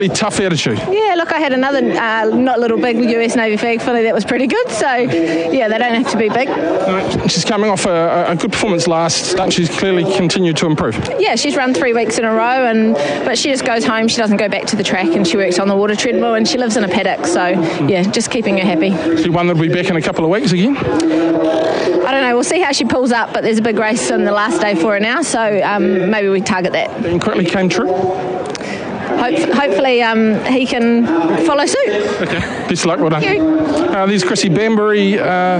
Tough attitude. Yeah, look, I had another not little big US Navy flag filly that was pretty good, so yeah, they don't have to be big. She's coming off a good performance last start. She's clearly continued to improve. Yeah, she's run 3 weeks in a row, but she just goes home, she doesn't go back to the track, and she works on the water treadmill, and she lives in a paddock, so yeah, just keeping her happy. She one that'll be back in a couple of weeks again? I don't know, we'll see how she pulls up, but there's a big race on the last day for her now, so maybe we target that. And quickly came true? Hopefully he can follow suit. Okay, best of luck, well done. Thank you. There's Chrissy Banbury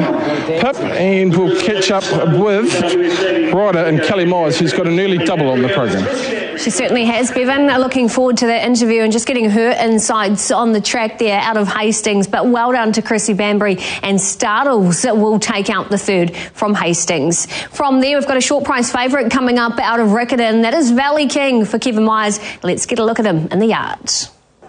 Pip, and we'll catch up with rider and Kelly Myers, who's got a nearly double on the programme. She certainly has, Bevan. Looking forward to that interview and just getting her insights on the track there out of Hastings. But well done to Chrissy Banbury, and Startles will take out the third from Hastings. From there, we've got a short price favourite coming up out of Riccarton. That is Valley King for Kevin Myers. Let's get a look at him in the yards.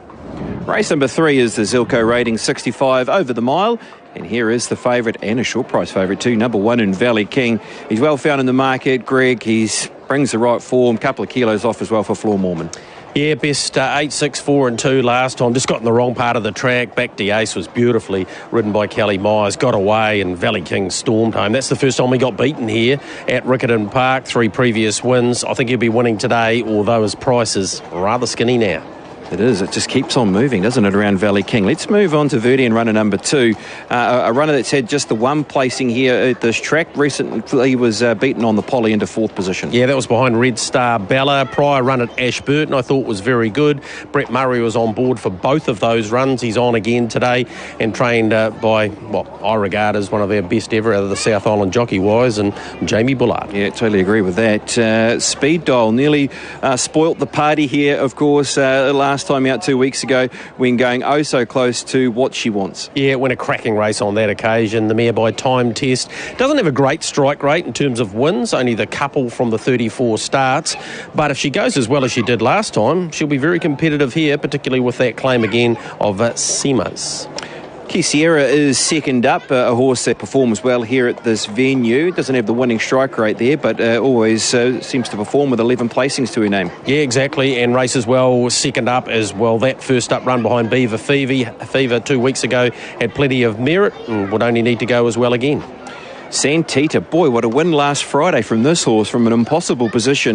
Race number 3 is the Zilko rating 65 over the mile. And here is the favourite, and a short price favourite too, number 1 in Valley King. He's well found in the market, Greg. He brings the right form, couple of kilos off as well for Floor Mormon. Yeah, best 8, 6, 4 and 2 last time. Just got in the wrong part of the track. Back to Ace was beautifully ridden by Kelly Myers. Got away and Valley King stormed home. That's the first time he got beaten here at Riccarton Park. 3 previous wins. I think he'll be winning today, although his price is rather skinny now. It is. It just keeps on moving, doesn't it, around Valley King? Let's move on to Verdian runner number 2. A runner that's had just the one placing here at this track. Recently he was beaten on the poly into 4th position. Yeah, that was behind Red Star Bella. Prior run at Ashburton I thought was very good. Brett Murray was on board for both of those runs. He's on again today and trained by what I regard as one of their best ever out of the South Island jockey-wise, and Jamie Bullard. Yeah, totally agree with that. Speed Dial nearly spoilt the party here, of course, last time out 2 weeks ago when going oh so close to what she wants. Yeah, it went a cracking race on that occasion. The mare by time test doesn't have a great strike rate in terms of wins, only the couple from the 34 starts, but if she goes as well as she did last time, she'll be very competitive here, particularly with that claim again of Seamus. Key Sierra is second up, a horse that performs well here at this venue. Doesn't have the winning strike rate there, but always seems to perform with 11 placings to her name. Yeah, exactly, and races well second up as well. That first up run behind Beaver Fever 2 weeks ago had plenty of merit and would only need to go as well again. Santita, boy, what a win last Friday from this horse from an impossible position.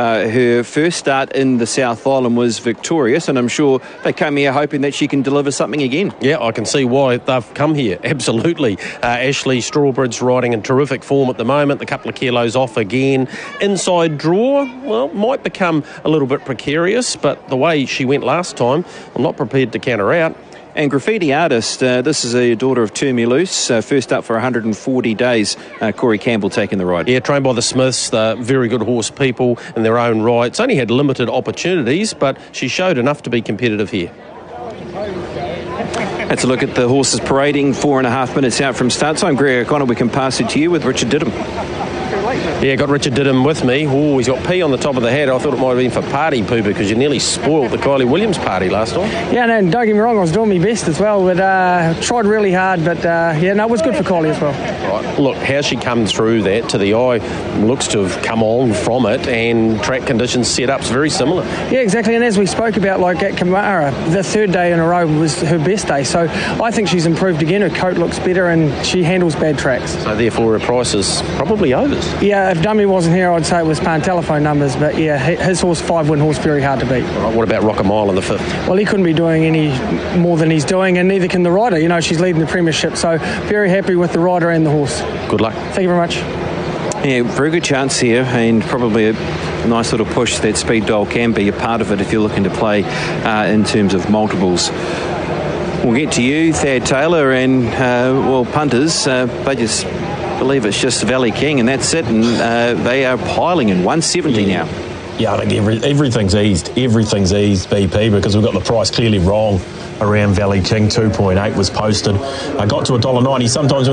Her first start in the South Island was victorious, and I'm sure they come here hoping that she can deliver something again. Yeah, I can see why they've come here, absolutely. Ashley Strawbridge's riding in terrific form at the moment, a couple of kilos off again. Inside draw, well, might become a little bit precarious, but the way she went last time, I'm not prepared to count her out. And Graffiti Artist, this is a daughter of Turmy Loose, first up for 140 days. Corey Campbell taking the ride. Yeah, trained by the Smiths, the very good horse people in their own right. It's only had limited opportunities, but she showed enough to be competitive here. That's a look at the horses parading 4.5 minutes out from start time. Greg O'Connor, we can pass it to you with Richard Didham. Yeah, got Richard Didham with me. Oh, he's got P on the top of the head. I thought it might have been for party poo because you nearly spoiled the Kylie Williams party last time. Yeah, no, don't get me wrong, I was doing my best as well, but tried really hard, but it was good for Kylie as well. Right, look, how she come through that to the eye looks to have come on from it, and track conditions set-up's very similar. Yeah, exactly, and as we spoke about, like at Kamara, the 3rd day in a row was her best day, so I think she's improved again. Her coat looks better and she handles bad tracks. So therefore her price is probably overs. Yeah, if Dummy wasn't here, I'd say it was paying telephone numbers, but yeah, his horse, 5-win horse, very hard to beat. Right, what about Rock a Mile in the 5th? Well, he couldn't be doing any more than he's doing, and neither can the rider. You know, she's leading the premiership, so very happy with the rider and the horse. Good luck. Thank you very much. Yeah, very good chance here, and probably a nice little push that Speed Dial can be a part of it if you're looking to play in terms of multiples. We'll get to you, Thad Taylor, and punters. They just believe it's just Valley King, and that's it, and they are piling in 170 now. Yeah, I think everything's eased. Everything's eased, BP, because we've got the price clearly wrong around Valley King. 2.8 was posted. I got to $1.90. Sometimes